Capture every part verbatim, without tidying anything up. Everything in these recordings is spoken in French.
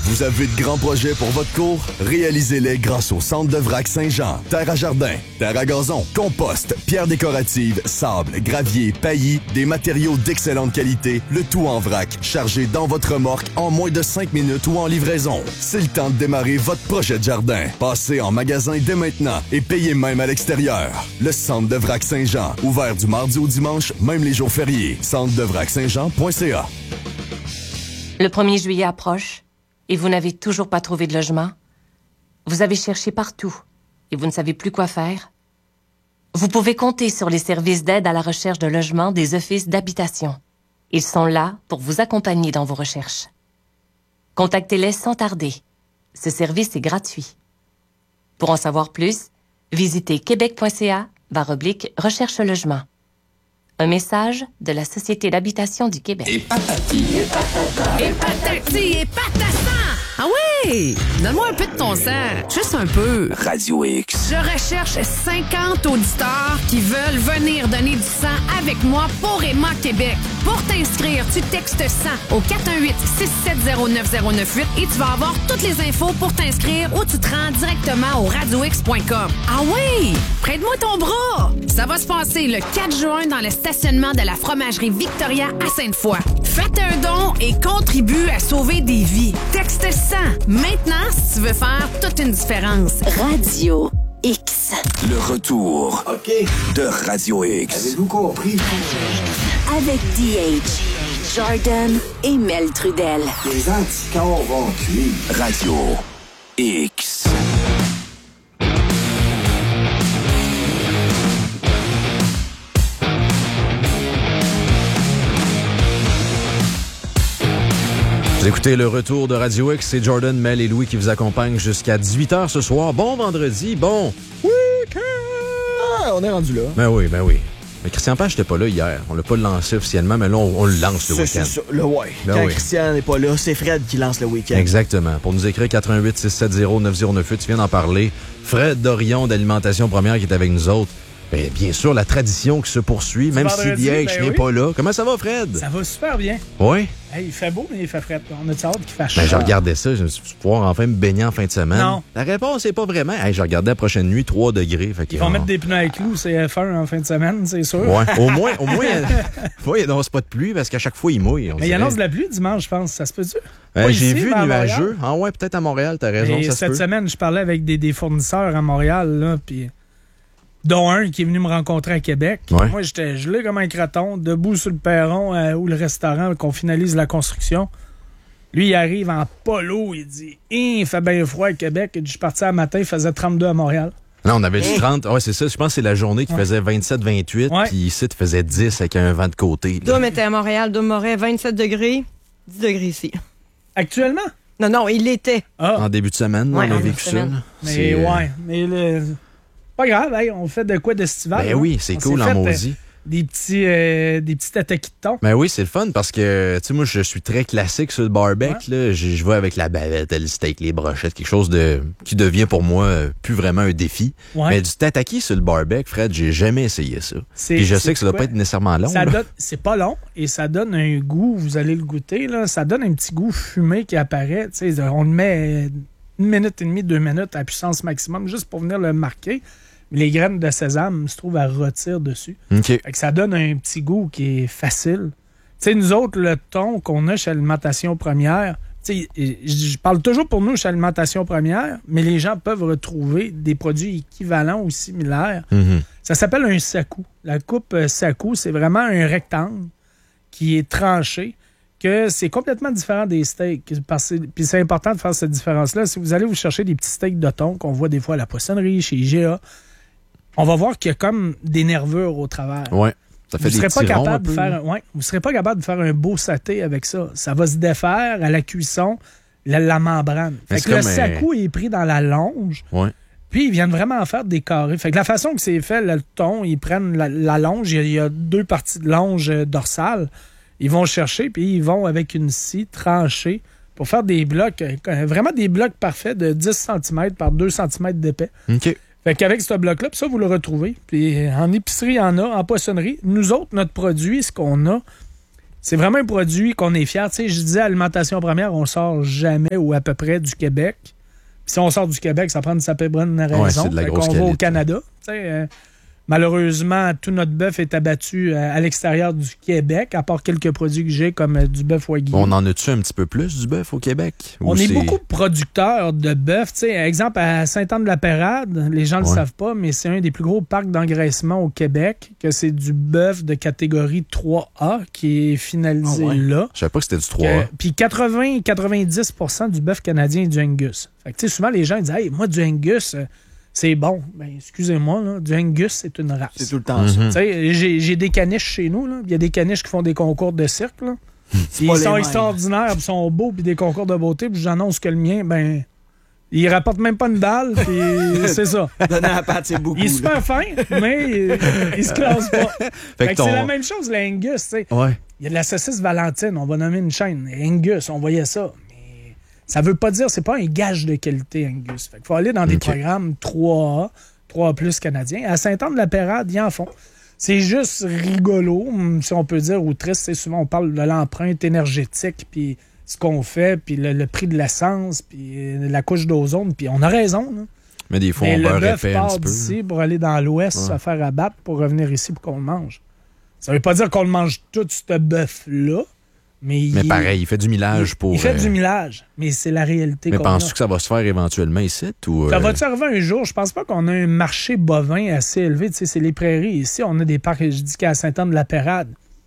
Vous avez de grands projets pour votre cour? Réalisez-les grâce au Centre de Vrac Saint-Jean. Terre à jardin, terre à gazon, compost, pierres décoratives, sable, gravier, paillis, des matériaux d'excellente qualité, le tout en vrac, chargé dans votre remorque en moins de cinq minutes ou en livraison. C'est le temps de démarrer votre projet de jardin. Passez en magasin dès maintenant et payez même à l'extérieur. Le Centre de Vrac Saint-Jean, ouvert du mardi au dimanche, même les jours fériés. centre de vrac saint jean point c a. Le premier juillet approche et vous n'avez toujours pas trouvé de logement? Vous avez cherché partout et vous ne savez plus quoi faire? Vous pouvez compter sur les services d'aide à la recherche de logement des offices d'habitation. Ils sont là pour vous accompagner dans vos recherches. Contactez-les sans tarder. Ce service est gratuit. Pour en savoir plus, visitez québec point c a barre oblique recherche logement. Un message de la Société d'habitation du Québec. Et patati, et patata, et patati, et patassan! Ah oui! Donne-moi un peu de ton sang. Juste un peu. Radio X. Je recherche cinquante auditeurs qui veulent venir donner du sang avec moi pour Emma Québec. Pour t'inscrire, tu textes sang au quatre un huit, six sept zéro, neuf zéro neuf huit et tu vas avoir toutes les infos pour t'inscrire ou tu te rends directement au radio x point com. Ah oui! Prête-moi ton bras! Ça va se passer le quatre juin dans le stationnement de la fromagerie Victoria à Sainte-Foy. Faites un don et contribue à sauver des vies. Texte sang maintenant si tu veux faire toute une différence. Radio X. Le retour OK. de Radio X. Avez-vous compris? Avec D H, Jordan et Mel Trudel. Les anticorps vont cuire. Radio X. Vous écoutez le retour de Radio X, c'est Jordan, Mel et Louis qui vous accompagnent jusqu'à dix-huit heures ce soir. Bon vendredi, bon week-end! Ah, on est rendu là. Ben oui, ben oui. Mais Christian Page n'était pas là hier. On l'a pas lancé officiellement, mais là, on, on le lance le C'est, week-end. c'est ça, le ouais. Ben Quand oui. Christian n'est pas là, c'est Fred qui lance le week-end. Exactement. Pour nous écrire quatre un huit, six sept zéro, neuf zéro neuf huit, tu viens d'en parler. Fred Dorion d'Alimentation Première qui est avec nous autres. Ben, bien sûr, la tradition qui se poursuit, même si vendredi, D H ben n'est oui. pas là. Comment ça va, Fred? Ça va super bien. Oui? Hey, il fait beau, mais il fait frais. On a hâte qu'il fasse chaud. Ben, je regardais ça. Je me suis dit, pouvoir enfin me baigner en fin de semaine. Non. La réponse, c'est pas vraiment. Hey, je regardais la prochaine nuit, trois degrés. Fait Ils vont mettre des pneus à clous, c'est F un en fin de semaine, c'est sûr. Ouais, au moins, au moins, il n'annonce pas de pluie parce qu'à chaque fois, il mouille. Mais il annonce de la pluie dimanche, je pense. Ça se peut-tu? Euh, Pas j'ai ici, vu mais à nuageux. Montréal. Ah ouais, peut-être à Montréal, t'as raison. Et ça se cette peut. semaine, je parlais avec des, des fournisseurs à Montréal, là, puis dont un qui est venu me rencontrer à Québec. Ouais. Moi, j'étais gelé comme un craton, debout sur le perron euh, où le restaurant qu'on finalise la construction. Lui, il arrive en polo, il dit « Hein, il fait bien froid à Québec. » Je suis parti à matin, il faisait trente-deux à Montréal. Non, on avait du trente. Ouais, c'est ça. Je pense que c'est la journée qui Ouais. faisait vingt-sept vingt-huit. Ouais. Puis ici, tu faisais dix avec un vent de côté. là. Dom était à Montréal, Dom Moret, vingt-sept degrés, dix degrés ici. Actuellement? Non, non, il l'était. Ah, En début de semaine, Ouais, on a en vécu début de ça. semaine. là. mais C'est, euh, ouais. Mais le... pas grave, hey, on fait de quoi d'estival. Ben hein? oui, c'est On cool s'est en fait, euh, maudit. Des petits, euh, des petits attaquis de thon. Ben oui, c'est le fun parce que, tu sais, moi, je suis très classique sur le barbecue. là. Je, je vais avec la bavette, le steak, les brochettes, quelque chose de qui devient pour moi euh, plus vraiment un défi. Ouais. Mais du tataki sur le barbecue, Fred, j'ai jamais essayé ça. C'est- Puis je c'est sais que ça doit quoi? pas être nécessairement long. Ça là. donne, c'est pas long et ça donne un goût, vous allez le goûter, là, ça donne un petit goût fumé qui apparaît. Tu sais, on le met une minute et demie, deux minutes à puissance maximum juste pour venir le marquer. Mais les graines de sésame se trouvent à rôtir dessus. OK. Fait que ça donne un petit goût qui est facile. Tu sais, nous autres, le thon qu'on a chez Alimentation Première, tu sais, je parle toujours pour nous chez Alimentation Première, mais les gens peuvent retrouver des produits équivalents ou similaires. Mhm. Ça s'appelle un sakou. La coupe euh, sakou, c'est vraiment un rectangle qui est tranché, que c'est complètement différent des steaks. Parce que- Puis c'est important de faire cette différence-là. Si vous allez vous chercher des petits steaks de thon qu'on voit des fois à la poissonnerie, chez I G A, on va voir qu'il y a comme des nervures au travers. Ouais. Ça fait Vous des ne serez, petits pas ronds un capable de peu, faire là. un- ouais, vous serez pas capable de faire un beau saté avec ça. Ça va se défaire à la cuisson, la, la membrane. Mais Fait c'est que le comme un- sakou est pris dans la longe. Ouais. Puis, ils viennent vraiment faire des carrés. Fait que la façon que c'est fait, le thon, ils prennent la, la longe. Il y, a, il y a deux parties de longe euh, dorsale. Ils vont chercher, puis ils vont, avec une scie, trancher pour faire des blocs, euh, vraiment des blocs parfaits de dix centimètres par deux centimètres d'épais. OK. Fait qu'avec ce bloc-là, puis ça, vous le retrouvez. Puis en épicerie, il y en a. En poissonnerie, nous autres, notre produit, ce qu'on a, C'est vraiment un produit qu'on est fier. Tu sais, je disais, alimentation première, on sort jamais ou à peu près du Québec. Puis si on sort du Québec, ça prend une certaine bonne raison. Ouais, c'est de la grosse on qualité. va au Canada. Tu sais, euh, malheureusement, tout notre bœuf est abattu euh, à l'extérieur du Québec, à part quelques produits que j'ai, comme euh, du bœuf wagyu. On en a-tu un petit peu plus du bœuf au Québec? On Ou est c'est- beaucoup producteurs de bœuf. Tu sais, exemple, à Sainte-Anne-de-la-Pérade, les gens ne le Ouais. savent pas, mais c'est un des plus gros parcs d'engraissement au Québec, que c'est du bœuf de catégorie trois A qui est finalisé Ah ouais. là. Je savais pas que c'était du trois A. Que- Puis quatre-vingts à quatre-vingt-dix pour cent du bœuf canadien est du Angus. Fait que, tu sais, souvent, les gens disent « Hey, moi, du Angus, euh, c'est bon. » Ben, excusez-moi, là, du Angus, c'est une race. C'est tout le temps ça. Mhm. Tu sais, j'ai, j'ai des caniches chez nous. là. Il y a des caniches qui font des concours de cirque. Là. Puis pas ils les sont mêmes. extraordinaires, puis ils sont beaux, puis des concours de beauté. Puis j'annonce que le mien, ben, il rapporte même pas une dalle, puis c'est ça. Donner à la pâte, c'est beaucoup. Il est super là. fin, mais il, il se classe pas. Fait que ton- c'est la même chose, l'Angus. tu sais. Ouais. Il y a de la saucisse Valentine, on va nommer une chaîne. Angus, on voyait ça. Mais ça veut pas dire, c'est pas un gage de qualité, Angus. Fait qu'il faut aller dans des Ok. programmes trois A, trois A plus canadiens. À Sainte-Anne-de-la-Pérade, ils en font. C'est juste rigolo, hum, si on peut dire, ou triste. C'est souvent, on parle de l'empreinte énergétique, puis ce qu'on fait, puis le, le prix de l'essence, puis euh, la couche d'ozone, puis on a raison. Là. Mais des fois, Mais on le beurre bœuf épais un part petit peu. d'ici pour aller dans l'ouest, Ouais. se faire abattre, pour revenir ici pour qu'on le mange. Ça veut pas dire qu'on le mange tout, ce bœuf-là, mais, Mais il, pareil, il fait du millage il, pour... il fait euh, du millage, mais c'est la réalité Mais qu'on penses-tu a. que ça va se faire éventuellement ici? Ou, Ça euh, va-tu arriver un jour? Je pense pas qu'on a un marché bovin assez élevé. Tu sais, c'est les prairies. Ici, on a des parcs, je dis qu'à Sainte-Anne-de-la-Pérade,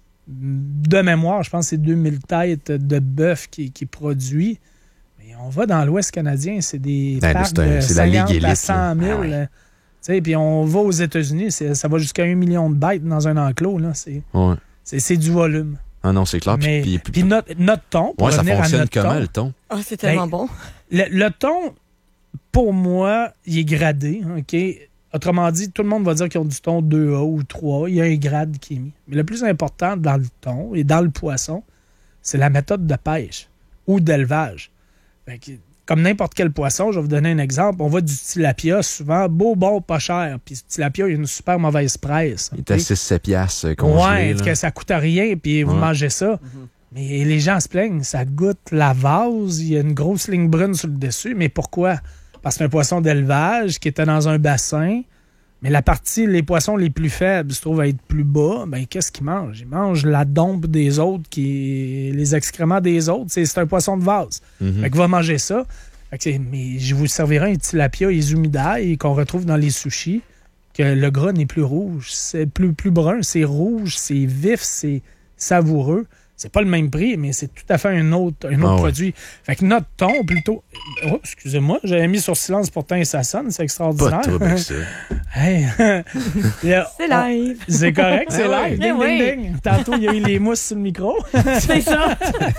de mémoire, je pense que c'est deux mille têtes de bœuf qui, qui produit. Mais on va dans l'Ouest canadien, c'est des Ben, parcs c'est un- de c'est la ligue cinquante à élite, cent mille. là. Ah ouais. euh, tu sais, puis on va aux États-Unis, c'est- ça va jusqu'à un million de bêtes dans un enclos. Là. C'est, Ouais. c'est, c'est du volume. Ah non, c'est clair. Puis- Mais, puis- puis- puis notre, notre ton, pour ouais, ça revenir à fonctionne notre comment, ton, le ton? Ah, c'est tellement Ben, bon. le, le ton, pour moi, il est gradé. OK? Autrement dit, tout le monde va dire qu'ils ont du ton deux A ou trois A. Il y a un grade qui est mis. Mais le plus important dans le ton et dans le poisson, c'est la méthode de pêche ou d'élevage. Fait que, comme n'importe quel poisson, je vais vous donner un exemple. On voit du tilapia souvent, beau, bon, pas cher. Puis ce tilapia, il a une super mauvaise presse. Il est OK? à six sept piastres euh, congelé. Ouais, là. que ça coûte rien, puis vous Ouais. mangez ça. Mais les gens se plaignent, ça goûte la vase, il y a une grosse ligne brune sur le dessus. Mais pourquoi? Parce que c'est un poisson d'élevage qui était dans un bassin, mais la partie, les poissons les plus faibles se trouvent à être plus bas. Ben, qu'est-ce qu'ils mangent? Ils mangent la dompe des autres, qui les excréments des autres. C'est, c'est un poisson de vase. Mhm. Fait que va manger ça. Fait que c'est- mais je vous servirai un tilapia izumidae qu'on retrouve dans les sushis, que le gras n'est plus rouge. C'est plus, plus brun, c'est rouge, c'est vif, c'est savoureux. C'est pas le même prix, mais c'est tout à fait un autre, un autre Ah ouais. produit. Fait que notre ton, plutôt... Oh, excusez-moi, j'avais mis sur silence, pourtant ça sonne, c'est Pas extraordinaire. de trouble avec ça. Hey. Là, C'est on- live. C'est correct, c'est Ah ouais. live. Eh Ding, oui. ding, ding. Tantôt, il y a eu les mousses sur le micro. C'est ça.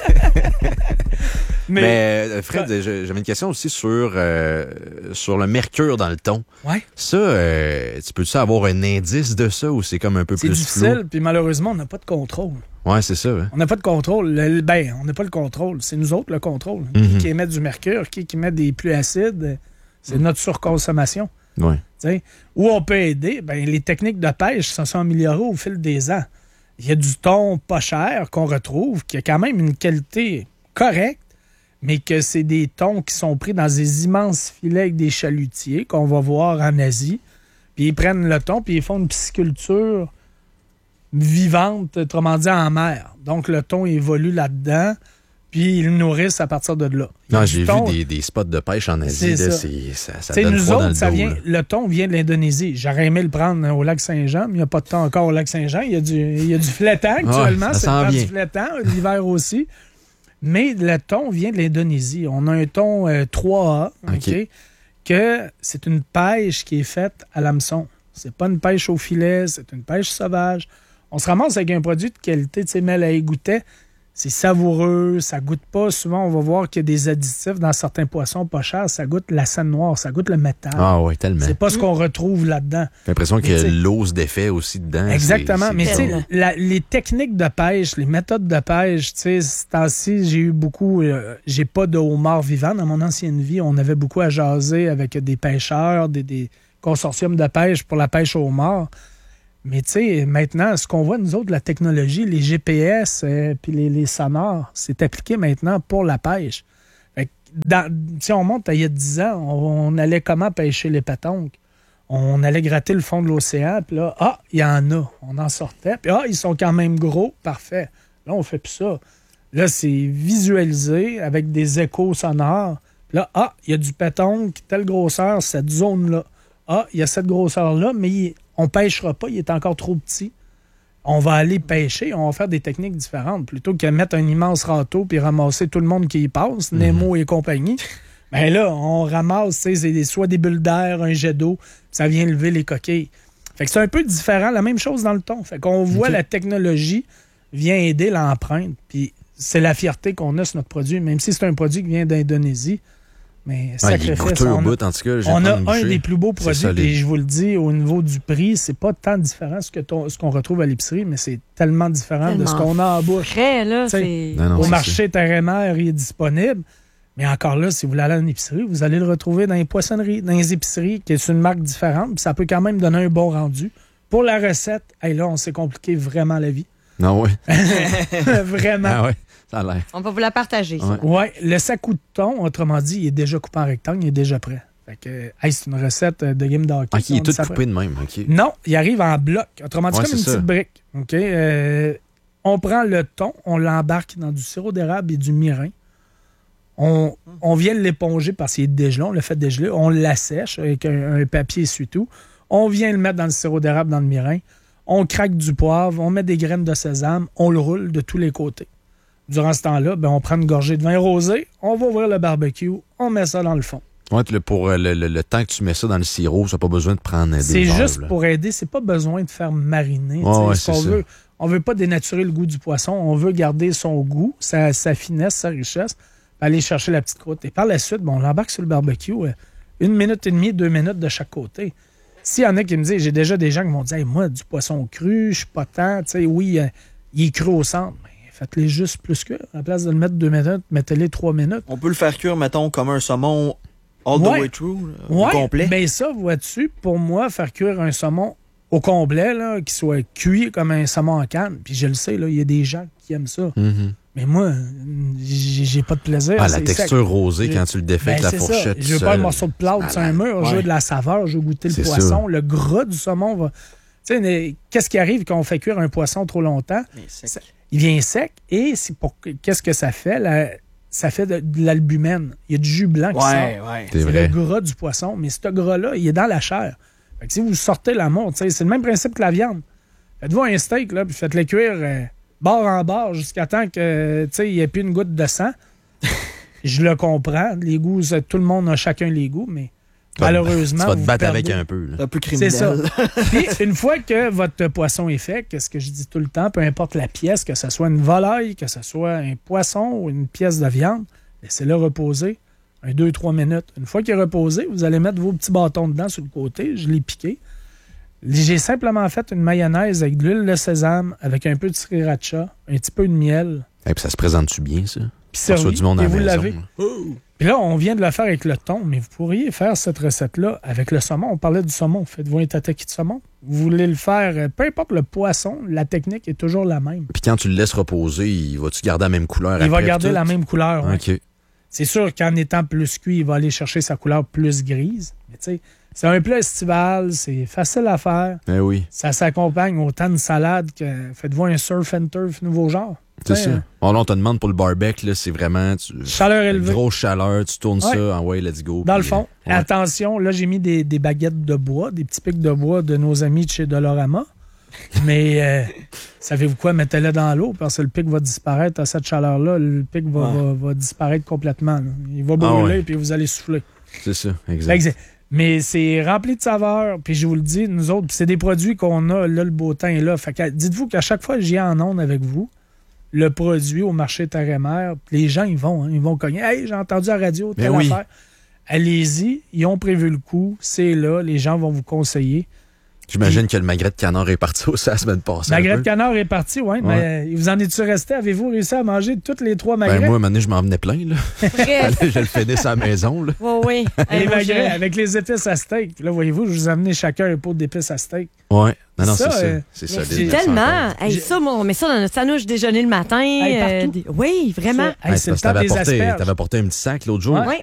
Mais, Mais, euh, Fred, je- j'avais une question aussi sur, euh, sur le mercure dans le thon. ouais, Ça, euh, tu peux-tu avoir un indice de ça ou c'est comme un peu c'est plus difficile, puis malheureusement, on n'a pas de contrôle. flou? Ouais, c'est ça. hein. On n'a pas de contrôle. Le- ben, on n'a pas le contrôle. C'est nous autres le contrôle. Mhm. Qui, qui émet du mercure, qui, qui met des pluies acides, c'est notre surconsommation. Ouais. T'sais. Où on peut aider, ben, les techniques de pêche se sont améliorées au fil des ans. Il y a du thon pas cher qu'on retrouve, qui a quand même une qualité correcte, mais que c'est des thons qui sont pris dans des immenses filets avec des chalutiers qu'on va voir en Asie. Puis ils prennent le thon, puis ils font une pisciculture vivante, autrement dit en mer. Donc le thon évolue là-dedans, puis ils le nourrissent à partir de là. Il y a Non, du j'ai thon- vu des, des spots de pêche en Asie. C'est là, ça. c'est- Ça, ça T'sais, donne nous froid dans autres, le ça dos, vient, là. le thon vient de l'Indonésie. J'aurais aimé le prendre au lac Saint-Jean, mais il n'y a pas de thon encore au lac Saint-Jean. Il y a du, il y a du flétan actuellement. ça c'est sent le temps bien. du flétan, l'hiver aussi. Mais le thon vient de l'Indonésie. On a un thon euh, trois A, OK. OK, que c'est une pêche qui est faite à l'hameçon. C'est pas une pêche au filet, c'est une pêche sauvage. On se ramasse avec un produit de qualité, tu sais, Mel à égouttait. C'est savoureux, ça goûte pas. Souvent, on va voir qu'il y a des additifs dans certains poissons pas chers. Ça goûte la scène noire, ça goûte le métal. Ah ouais, tellement. C'est pas ce qu'on retrouve là-dedans. J'ai l'impression Mais que t'sais- l'eau se défait aussi dedans. Exactement. C'est- Mais c'est tu sais, bon. la- les techniques de pêche, les méthodes de pêche, tu sais, ce temps-ci, j'ai eu beaucoup. euh, j'ai pas de homard vivant. Dans mon ancienne vie, on avait beaucoup à jaser avec des pêcheurs, des, des consortiums de pêche pour la pêche au homard. Mais tu sais, maintenant, ce qu'on voit, nous autres, la technologie, les G P S euh, puis les, les sonars, c'est appliqué maintenant pour la pêche. Fait que dans, si on monte à il y a dix ans, on, on allait comment pêcher les pétonques? On allait gratter le fond de l'océan, puis là, ah, il y en a. On en sortait, puis ah, ils sont quand même gros, parfait. Là, on fait plus ça. Là, c'est visualisé avec des échos sonores. Là, ah, il y a du pétonque, telle grosseur, cette zone-là. Ah, il y a cette grosseur-là, mais il, on ne pêchera pas, il est encore trop petit. On va aller pêcher, on va faire des techniques différentes. Plutôt que mettre un immense râteau puis ramasser tout le monde qui y passe, mmh. Nemo et compagnie, bien là, on ramasse, c'est des, soit des bulles d'air, un jet d'eau, ça vient lever les coquilles. Fait que c'est un peu différent, la même chose dans le thon. Fait qu'on voit okay. La technologie vient aider l'empreinte, puis c'est la fierté qu'on a sur notre produit, même si c'est un produit qui vient d'Indonésie. Mais ouais, il est goûteux au bout, en tout cas. On a un des plus beaux produits, et je vous le dis, au niveau du prix, c'est pas tant différent ce, que ton, ce qu'on retrouve à l'épicerie, mais c'est tellement différent tellement de ce qu'on a en bouche. Frais, là, c'est... Non, non, au c'est marché Terre-et-Mer, il est disponible. Mais encore là, si vous allez à une épicerie, vous allez le retrouver dans les poissonneries, dans les épiceries, qui est une marque différente, puis ça peut quand même donner un bon rendu. Pour la recette, hey, là, on s'est compliqué vraiment la vie. Non, oui. Vraiment. Ah ouais. On va vous la partager. Oui, ouais, le sacou de thon, autrement dit, il est déjà coupé en rectangle, il est déjà prêt. Fait que, hey, c'est une recette de game de hockey. OK, il est tout coupé de même. Okay. Non, il arrive en bloc. Autrement dit, ouais, comme une ça. petite brique. OK? Euh, on prend le thon, on l'embarque dans du sirop d'érable et du mirin. On, on vient l'éponger parce qu'il est dégelé, on le fait dégeler. On l'assèche avec un, un papier essuie-tout. On vient le mettre dans le sirop d'érable, dans le mirin. On craque du poivre, on met des graines de sésame, on le roule de tous les côtés. Durant ce temps-là, ben, on prend une gorgée de vin rosé, on va ouvrir le barbecue, on met ça dans le fond. Oui, pour le, le, le temps que tu mets ça dans le sirop, ça n'a pas besoin de prendre des C'est heures, juste là. pour aider, c'est pas besoin de faire mariner. Oh, ouais, ce qu'on veut. On veut pas dénaturer le goût du poisson, on veut garder son goût, sa, sa finesse, sa richesse, aller chercher la petite croûte. Et par la suite, bon, on l'embarque sur le barbecue, une minute et demie, deux minutes de chaque côté. S'il y en a qui me disent, j'ai déjà des gens qui m'ont dit hey, moi, du poisson cru, je suis pas tant, oui, euh, il est cru au centre. Faites-les juste plus cuire. À la place de le mettre deux minutes, mettez-les trois minutes. On peut le faire cuire, mettons, comme un saumon all ouais. the way through, là, ouais. au complet. Bien ça, vois-tu, pour moi, faire cuire un saumon au complet, là, qui soit cuit comme un saumon en canne, puis je le sais, il y a des gens qui aiment ça. Mm-hmm. Mais moi, j'ai, j'ai pas de plaisir. Ah, la texture sec. Rosée j'ai... quand tu le défais ben, avec la fourchette. Ça. Je veux pas un morceau de plâtre sur un mur, ouais. Je veux de la saveur, je veux goûter le c'est poisson. Ça. Le gras du saumon va... Tu sais, qu'est-ce qui arrive quand on fait cuire un poisson trop longtemps? Ça, il vient sec et c'est pour qu'est-ce que ça fait? La, ça fait de, de l'albumène. Il y a du jus blanc qui ouais, sort. Ouais. C'est, c'est le gras du poisson, mais ce gras-là, il est dans la chair. Fait que si vous sortez l'amour, c'est le même principe que la viande. Faites-vous un steak, là, puis faites-le cuire euh, bord en bord jusqu'à temps que il n'y ait plus une goutte de sang. Je le comprends. Les goûts, tout le monde a chacun les goûts, mais malheureusement, tu vas te battre perdez. Avec un peu. Là. Un peu criminel. C'est ça. Puis, une fois que votre poisson est fait, qu'est-ce que je dis tout le temps, peu importe la pièce, que ce soit une volaille, que ce soit un poisson ou une pièce de viande, laissez-le reposer un deux trois minutes. Une fois qu'il est reposé, vous allez mettre vos petits bâtons dedans sur le côté. Je l'ai piqué. J'ai simplement fait une mayonnaise avec de l'huile de sésame, avec un peu de sriracha, un petit peu de miel. Et puis ça se présente-tu bien, ça? Puis servi, du monde et à vous la maison, l'avez. Puis là, on vient de le faire avec le thon, mais vous pourriez faire cette recette-là avec le saumon. On parlait du saumon. Faites-vous un tataki de saumon. Vous voulez le faire, peu importe le poisson, la technique est toujours la même. Puis quand tu le laisses reposer, il va-tu garder la même couleur? Il après, va garder tout? la même couleur, oui. OK. C'est sûr qu'en étant plus cuit, il va aller chercher sa couleur plus grise. Mais tu sais, c'est un plat estival, c'est facile à faire. Eh oui. Ça s'accompagne autant de salade que faites-vous un surf and turf nouveau genre. C'est ça. Hein? Bon, là, on te demande pour le barbecue, là, c'est vraiment... Tu, chaleur élevée. Grosse chaleur, tu tournes ouais. ça en way, let's go. Dans puis, le fond, ouais. Attention, là, j'ai mis des, des baguettes de bois, des petits pics de bois de nos amis de chez Dolorama. Mais euh, savez-vous quoi? Mettez-le dans l'eau parce que le pic va disparaître à cette chaleur-là. Le pic va, ouais. va, va disparaître complètement. Là. Il va brûler et ah ouais. puis vous allez souffler. C'est ça, exact. exact. Mais c'est rempli de saveurs. Puis je vous le dis, nous autres, c'est des produits qu'on a, là, le beau temps est là. Fait que dites-vous qu'à chaque fois que j'y ai en onde avec vous, le produit au marché Terre-et-Mer, les gens, ils vont, hein, ils vont cogner. Hey, j'ai entendu à la radio, telle oui. affaire. Allez-y, ils ont prévu le coup, c'est là, les gens vont vous conseiller. J'imagine que le magret de canard est parti aussi la semaine passée. Magret de canard est parti, oui. Ouais. Mais vous en êtes-tu resté? Avez-vous réussi à manger toutes les trois magrets? Ben moi, à un moment donné, je m'en venais plein. Là. Bref. je le finisse à la maison. Là. Oui, oui. Les Hey, moi, magrets je- avec les épices à steak. Là, voyez-vous, je vous ai amené chacun un pot d'épices à steak. Ouais. Non, non, Ça, c'est ça. euh, C'est Mais solide. c'est tellement. là, Hey, ça, moi, on met ça dans notre sandwich déjeuner le matin. Hey, partout. des- Oui, vraiment. Ça, hey, Hey, c'est le parce que temps t'avais des apporté, asperges. t'avais apporté un petit sac l'autre jour. Ouais. Oui,